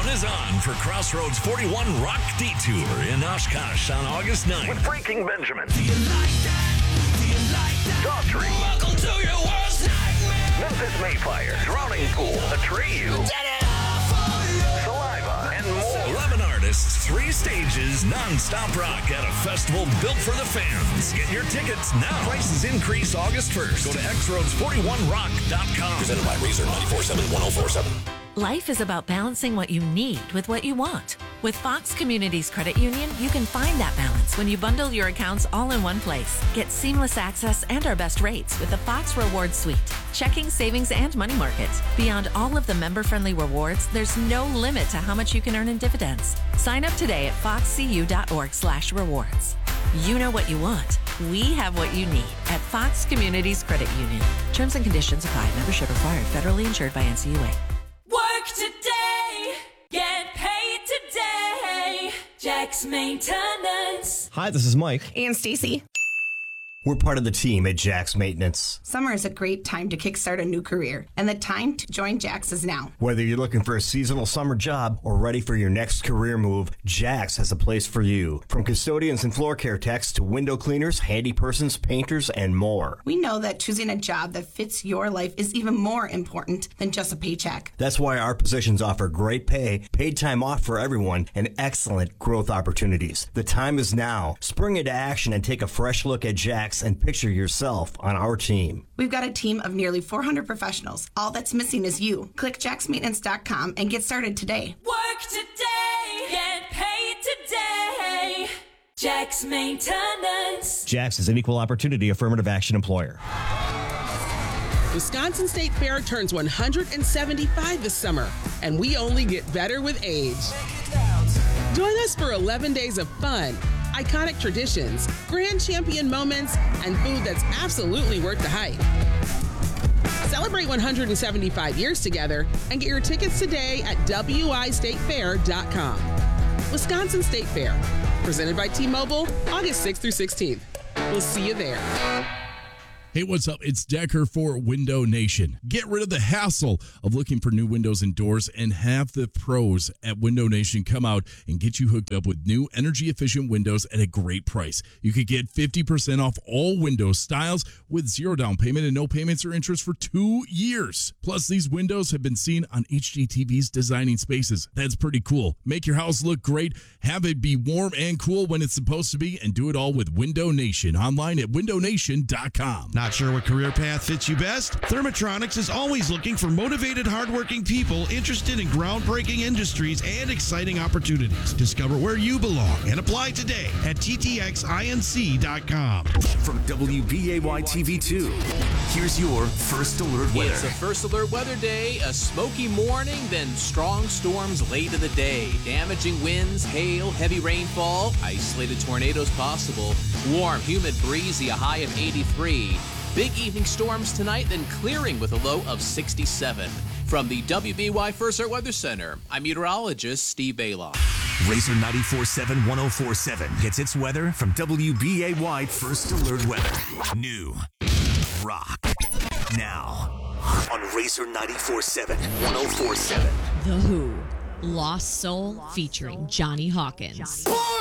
fun is on for Crossroads 41 Rock Detour in Oshkosh on August 9th. With Breaking Benjamin. Do you like that? Do you like that? Daughtry. Welcome to your worst nightmare. Memphis Mayfire. Drowning Pool. Atreyu. Saliva. And more. 11 artists, 3 stages, non-stop rock at a festival built for the fans. Get your tickets now. Prices increase August 1st. Go to xroads41rock.com. Presented by Razor 94.7 1047. Life is about balancing what you need with what you want. With Fox Communities Credit Union, you can find that balance when you bundle your accounts all in one place. Get seamless access and our best rates with the Fox Rewards Suite. Checking, savings, and money markets. Beyond all of the member-friendly rewards, there's no limit to how much you can earn in dividends. Sign up today at foxcu.org/rewards. You know what you want. We have what you need at Fox Communities Credit Union. Terms and conditions apply. Membership required. Federally insured by NCUA. Work today, get paid today. Jack's Maintenance. Hi, this is Mike. And Stacy. We're part of the team at Jack's Maintenance. Summer is a great time to kickstart a new career, and the time to join Jack's is now. Whether you're looking for a seasonal summer job or ready for your next career move, Jack's has a place for you. From custodians and floor care techs to window cleaners, handy persons, painters, and more. We know that choosing a job that fits your life is even more important than just a paycheck. That's why our positions offer great pay, paid time off for everyone, and excellent growth opportunities. The time is now. Spring into action and take a fresh look at Jack's and picture yourself on our team. We've got a team of nearly 400 professionals. All that's missing is you. Click jacksmaintenance.com and get started today. Work today, get paid today. Jack's Maintenance. Jack's is an equal opportunity affirmative action employer. Wisconsin State Fair turns 175 this summer, and we only get better with age. Join us for 11 days of fun, iconic traditions, grand champion moments, and food that's absolutely worth the hype. Celebrate 175 years together and get your tickets today at wistatefair.com. Wisconsin State Fair, presented by T-Mobile, August 6th through 16th. We'll see you there. Hey, what's up? It's Decker for Window Nation. Get rid of the hassle of looking for new windows and doors and have the pros at Window Nation come out and get you hooked up with new energy-efficient windows at a great price. You could get 50% off all window styles with 0 down payment and no payments or interest for 2 years. Plus, these windows have been seen on HGTV's Designing Spaces. That's pretty cool. Make your house look great, have it be warm and cool when it's supposed to be, and do it all with Window Nation. Online at windownation.com. Not sure what career path fits you best? Thermotronics is always looking for motivated, hardworking people interested in groundbreaking industries and exciting opportunities. Discover where you belong and apply today at ttxinc.com. From WBAY TV2, here's your First Alert weather. It's a First Alert weather day, a smoky morning, then strong storms late in the day. Damaging winds, hail, heavy rainfall, isolated tornadoes possible. Warm, humid, breezy, a high of 83. Big evening storms tonight, then clearing with a low of 67. From the WBY First Alert Weather Center, I'm meteorologist Steve Bailoff. Razor 94.7 1047 gets its weather from WBAY First Alert Weather. New rock now on Razor 94.7 1047. The Who, Lost Soul featuring Johnny Hawkins.